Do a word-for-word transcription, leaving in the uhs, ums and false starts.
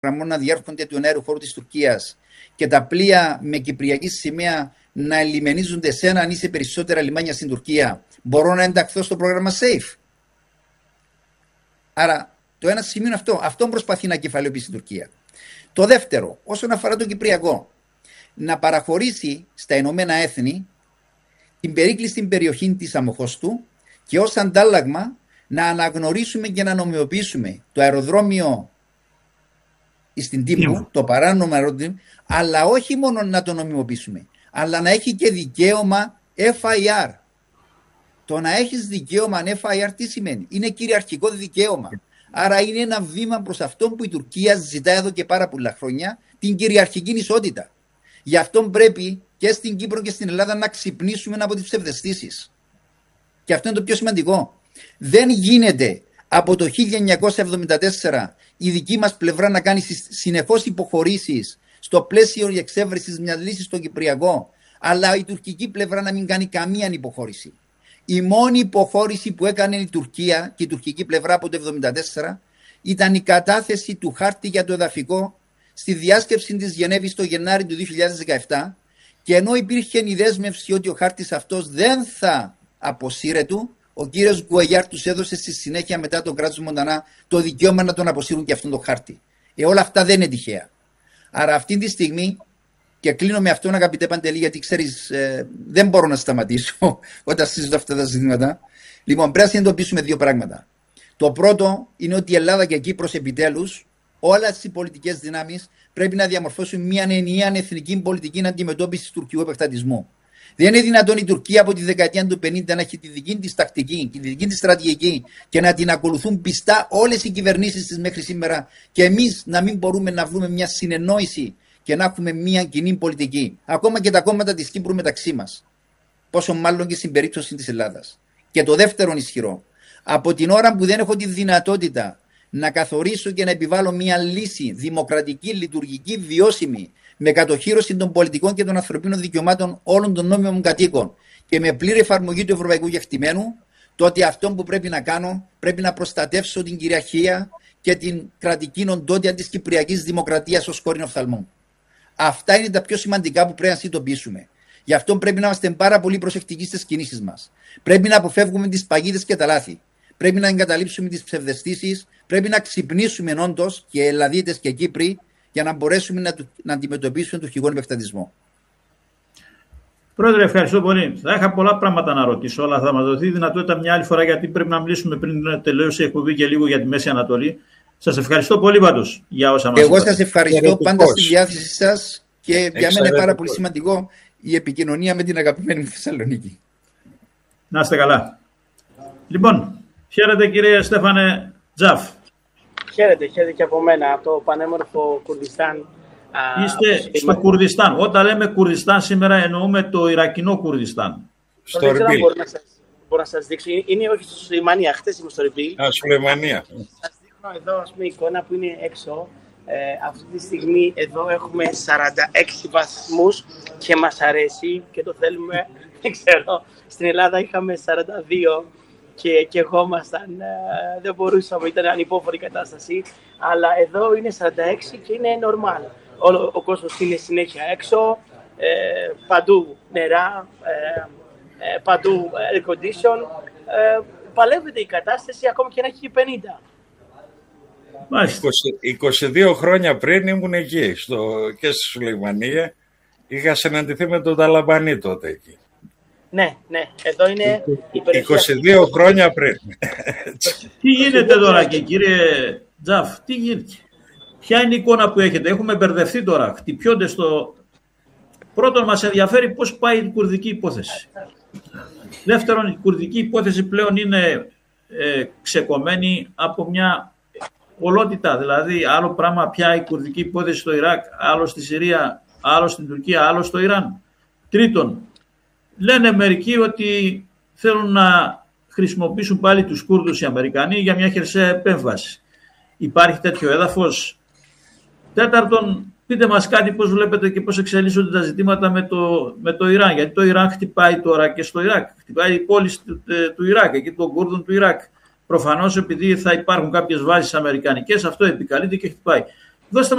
γραμμών να διέρχονται του εναέριου χώρου της Τουρκίας και τα πλοία με κυπριακή σημαία να ελιμενίζονται σε έναν ή σε περισσότερα λιμάνια στην Τουρκία, μπορώ να ενταχθώ στο πρόγραμμα SAFE? Άρα το ένα σημείο είναι αυτό. Αυτό προσπαθεί να κεφαλαιοποιήσει η Τουρκία. Το δεύτερο, όσον αφορά το Κυπριακό, να παραχωρήσει στα Ηνωμένα Έθνη την περίκλειστη περιοχή της Αμμοχώστου και ως αντάλλαγμα να αναγνωρίσουμε και να νομιμοποιήσουμε το αεροδρόμιο στην Τύπου, το παράνομο αεροδρόμιο, αλλά όχι μόνο να το νομιμοποιήσουμε, αλλά να έχει και δικαίωμα εφ άι αρ. Το να έχεις δικαίωμα εφ άι αρ τι σημαίνει? Είναι κυριαρχικό δικαίωμα. Άρα είναι ένα βήμα προς αυτό που η Τουρκία ζητά εδώ και πάρα πολλά χρόνια, την κυριαρχική ισότητα. Γι' αυτό πρέπει και στην Κύπρο και στην Ελλάδα να ξυπνήσουμε από τις ψευδαισθήσεις. Και αυτό είναι το πιο σημαντικό. Δεν γίνεται από το χίλια εννιακόσια εβδομήντα τέσσερα η δική μας πλευρά να κάνει συνεχώς υποχωρήσεις στο πλαίσιο εξέβρεσης μιας λύσης στο Κυπριακό, αλλά η τουρκική πλευρά να μην κάνει καμία υποχώρηση. Η μόνη υποχώρηση που έκανε η Τουρκία και η τουρκική πλευρά από το χίλια εννιακόσια εβδομήντα τέσσερα ήταν η κατάθεση του χάρτη για το εδαφικό στη διάσκεψη της Γενέβης το Γενάρη του δύο χιλιάδες δεκαεπτά, και ενώ υπήρχε η δέσμευση ότι ο χάρτης αυτός δεν θα αποσύρεται, ο κύριος Γκουεγιάρ τους έδωσε στη συνέχεια μετά τον κράτος Μοντανά το δικαίωμα να τον αποσύρουν και αυτόν τον χάρτη. Ε, όλα αυτά δεν είναι τυχαία. Άρα αυτή τη στιγμή, και κλείνω με αυτόν, αγαπητέ Παντελή, γιατί ξέρεις, ε, δεν μπορώ να σταματήσω όταν συζητώ αυτά τα ζητήματα. Λοιπόν, πρέπει να συνειδητοποιήσουμε δύο πράγματα. Το πρώτο είναι ότι η Ελλάδα και η Κύπρος επιτέλους, όλες οι πολιτικές δυνάμεις πρέπει να διαμορφώσουν μια ενιαία εθνική πολιτική αντιμετώπιση του τουρκικού επεκτατισμού. Δεν είναι δυνατόν η Τουρκία από τη δεκαετία του πενήντα να έχει τη δική της τακτική, τη δική της στρατηγική και να την ακολουθούν πιστά όλες οι κυβερνήσεις της μέχρι σήμερα, και εμείς να μην μπορούμε να βρούμε μια συνεννόηση και να έχουμε μια κοινή πολιτική. Ακόμα και τα κόμματα της Κύπρου μεταξύ μας. Πόσο μάλλον και στην περίπτωση της Ελλάδας. Και το δεύτερο ισχυρό, από την ώρα που δεν έχω τη δυνατότητα να καθορίσω και να επιβάλλω μια λύση δημοκρατική, λειτουργική, βιώσιμη, με κατοχύρωση των πολιτικών και των ανθρωπίνων δικαιωμάτων όλων των νόμιμων κατοίκων και με πλήρη εφαρμογή του ευρωπαϊκού κεκτημένου, τότε αυτό που πρέπει να κάνω, πρέπει να προστατεύσω την κυριαρχία και την κρατική οντότητα της Κυπριακής Δημοκρατίας ως κόρην οφθαλμού. Αυτά είναι τα πιο σημαντικά που πρέπει να συνειδητοποιήσουμε. Γι' αυτό πρέπει να είμαστε πάρα πολύ προσεκτικοί στις κινήσεις μας. Πρέπει να αποφεύγουμε τις παγίδες και τα λάθη. Πρέπει να εγκαταλείψουμε τις ψευδαισθήσεις. Πρέπει να ξυπνήσουμε όντως και Ελλαδίτες και Κύπροι για να μπορέσουμε να, να αντιμετωπίσουμε τον τουρκικό επεκτατισμό. Πρόεδρε, ευχαριστώ πολύ. Θα είχα πολλά πράγματα να ρωτήσω, αλλά θα μας δοθεί η δυνατότητα μια άλλη φορά, γιατί πρέπει να μιλήσουμε πριν τελειώσει η εκπομπή και λίγο για τη Μέση Ανατολή. Σας ευχαριστώ πολύ πάντως για όσα μας είπατε. Εγώ σας ευχαριστώ, πάντα στη διάθεση σας, και για μένα είναι πάρα πολύ σημαντικό η επικοινωνία με την αγαπημένη μου Θεσσαλονίκη. Να είστε καλά. Λοιπόν, χαίρετε κύριε Στέφανε Τζαφ. Χαίρετε, χαίρετε και από μένα, από το πανέμορφο Κουρδιστάν. Είστε στο Κουρδιστάν. Όταν λέμε Κουρδιστάν σήμερα εννοούμε το Ιρακινό Κουρδιστάν. Στο Ερμπίλ. Μπορώ να σας, μπορώ να σας δείξω. Είναι όχι στο Σουλεϊμανία, χτες είμαι στο Ερμπίλ. Α, Σουλεϊμανία. Σας δείχνω εδώ, ας πούμε, εικόνα που είναι έξω. Ε, αυτή τη στιγμή εδώ έχουμε σαράντα έξι βαθμούς και μας αρέσει και το θέλουμε. Δεν ξέρω, στην Ελλάδα είχαμε σαράντα δύο και, και εγώ ήμασταν, ε, δεν μπορούσαμε, ήταν ανυπόφορη κατάσταση, αλλά εδώ είναι σαράντα έξι και είναι normal. Ο, ο κόσμος είναι συνέχεια έξω, ε, παντού νερά, ε, ε, παντού air condition, ε, παλεύεται η κατάσταση ακόμα και να έχει πενήντα. είκοσι, είκοσι δύο χρόνια πριν ήμουν εκεί στο, και στη Σουλεϊμανία. Είχα συναντηθεί με τον Ταλαμπανί τότε εκεί. Ναι, ναι, εδώ είναι η περιοχή. είκοσι δύο χρόνια πριν. Τι γίνεται τώρα και κύριε Τζαφ, τι γίνεται? Ποια είναι η εικόνα που έχετε? Έχουμε μπερδευτεί τώρα, χτυπιόνται στο... Πρώτον, μας ενδιαφέρει πώς πάει η κουρδική υπόθεση. Δεύτερον, η κουρδική υπόθεση πλέον είναι ε, ξεκομμένη από μια ολότητα. Δηλαδή, άλλο πράγμα πια η κουρδική υπόθεση στο Ιράκ, άλλο στη Συρία, άλλο στην Τουρκία, άλλο στο Ιράν. Τρίτον, λένε μερικοί ότι θέλουν να χρησιμοποιήσουν πάλι τους Κούρδους οι Αμερικανοί για μια χερσαία επέμβαση. Υπάρχει τέτοιο έδαφος? Τέταρτον, πείτε μας κάτι πώς βλέπετε και πώς εξελίσσονται τα ζητήματα με το, με το Ιράν. Γιατί το Ιράν χτυπάει τώρα και στο Ιράκ. Χτυπάει η πόλη του, του Ιράκ, εκεί των Κούρδων του Ιράκ. Προφανώς επειδή θα υπάρχουν κάποιες βάσεις αμερικανικές, αυτό επικαλείται και χτυπάει. Δώστε